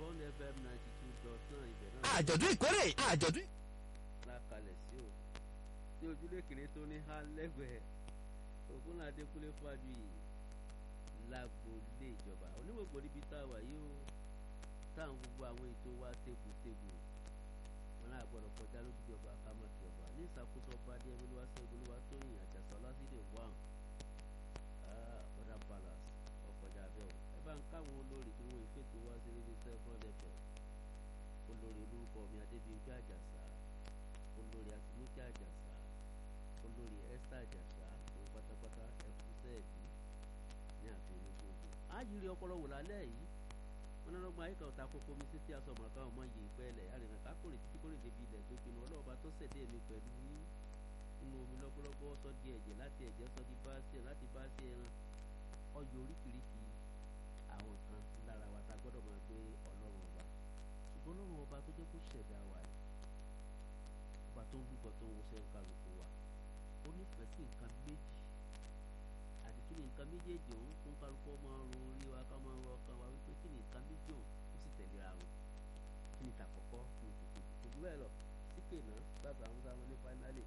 Bond FM 92.9 ibẹ̀ náà. àjọ̀dún ìkórè àjọ̀dún. lákalẹ̀ sí o tí ojúlé kìnìún tó ní há lẹ́gbẹ̀ẹ́ Ògúnládé Kúnlé Fájuyì lágboolé ìjọba onígbògbò níbi tá a wà yìí o táwọn gbogbo àwọn ètò wa tegbòtegbò wọn náà gbọ́dọ̀ kọjá lójújọba kámọkì ọba ní ìṣàkóso ọba díẹ̀ olúwaṣẹ́gun olúwatóyìn àjàsà ọlásídẹ wàm modern palace ọkọjà abẹ́ o ẹ bá ń káwọn olórí tí wọ́n ìfètò wá sí níbi sẹ́fọ́n ẹ̀fẹ̀ olórí olórúkọ mi Adébíyí àjàsà olórí Àtinúkè àjàsà olórí Esther àjàsà òun pátápátá ẹkú sẹ́ẹ̀dì ní àfihàn gbogbo àyírí ọpọlọ wò lálẹ́ yìí wọn náà lọ́gbọ́n ayíkan ọ̀tá kókó mi títí asọ̀mọ̀ káwọn ọmọ yìí pẹ́ẹ́lẹ̀ àrìnà kákòrè títí kórè débi ilẹ̀ tó pinnu ọlọ́ọ̀bá tó ṣẹ̀dẹ̀ mi pẹ̀lú yín nínú omi lọ́gbọ́lọ́gbọ́ sọ di ẹ̀jẹ̀ láti ẹ̀jẹ̀ sọ di báàsì láti báàsì ẹran ọyọ oríkìríkì àwọn kan lára wa ta gbọ́dọ̀ máa gbé ọlọ́run ọba ṣùgbọ́n ọlọ́run ọba tó jẹ́ kó ṣẹ̀dá wa yìí ọba tó ń gbígbọ́ tó ń wọṣẹ́ kálukú wa ó nífẹ̀ẹ́ sí nǹkan méjì àti kí ni nǹkan méjèèjì òun kún kálukú máa ń ro orí wa ká máa ń ro ọkàn wa wípé kí ni nǹkan méjì òun ó sì tẹ̀léra wọn kí ni tàkọ́kọ́ kí ni tòkòtò kò jù bẹ́ẹ̀ lọ síkè náà gbàgbà àwọn sáwọn ní fáínálì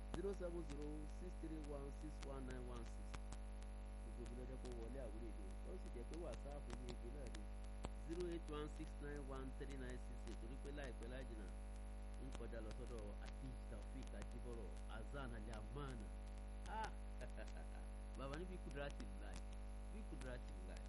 07063161916 gbogbo ibi lọ́jọ́ kó wọlé àwúrò èdè ó sì jẹ́ pé wàsáàpù ní èdè náà ni 08169139968 torí pé láìpẹ́ láìjìnà ń kọjá lọ sọ́dọ̀ àti Taofik Ajibọrọ Azan Ali Amana bàbá ní bí kúdúrà tì láì bí kúdúrà tì